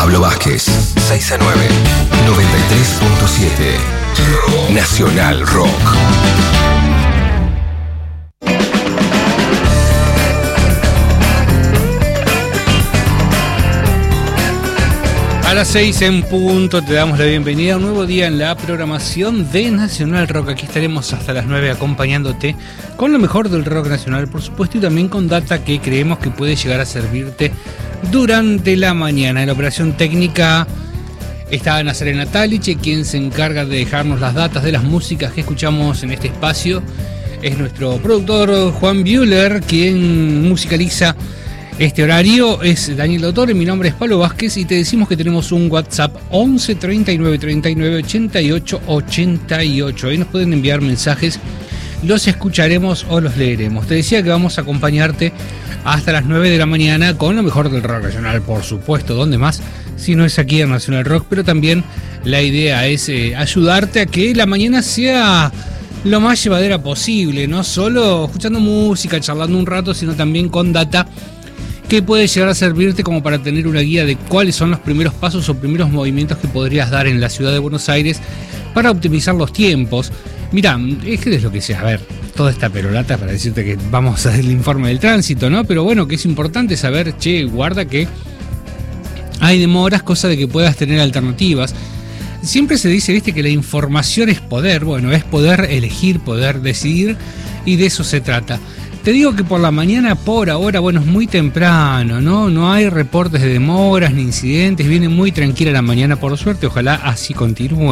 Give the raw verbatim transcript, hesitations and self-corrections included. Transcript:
Pablo Vázquez, seis a nueve, noventa y tres punto siete. Nacional Rock. A las seis en punto te damos la bienvenida a un nuevo día en la programación de Nacional Rock. Aquí estaremos hasta las nueve acompañándote con lo mejor del rock nacional, por supuesto, y también con data que creemos que puede llegar a servirte durante la mañana. En la operación técnica está Nazarena Taliche, quien se encarga de dejarnos las datas de las músicas que escuchamos en este espacio. Es nuestro productor Juan Buehler, quien musicaliza este horario. Es Daniel Dottore, mi nombre es Pablo Vázquez y te decimos que tenemos un WhatsApp once treinta y nueve treinta y nueve ochenta y ocho ochenta y ocho. Ahí nos pueden enviar mensajes, los escucharemos o los leeremos. Te decía que vamos a acompañarte hasta las nueve de la mañana con lo mejor del rock nacional, por supuesto. ¿Dónde más? Si no es aquí en Nacional Rock, pero también la idea es eh, ayudarte a que la mañana sea lo más llevadera posible, no solo escuchando música, charlando un rato, sino también con data que puede llegar a servirte como para tener una guía de cuáles son los primeros pasos o primeros movimientos que podrías dar en la ciudad de Buenos Aires para optimizar los tiempos. Mirá, es que es lo que sea, a ver, toda esta perolata para decirte que vamos a hacer el informe del tránsito, ¿no? Pero bueno, que es importante saber, che, guarda que hay demoras, cosa de que puedas tener alternativas. Siempre se dice, viste, que la información es poder. Bueno, es poder elegir, poder decidir, y de eso se trata. Te digo que por la mañana, por ahora, bueno, es muy temprano, ¿no? No hay reportes de demoras ni incidentes, viene muy tranquila la mañana, por suerte, ojalá así continúe.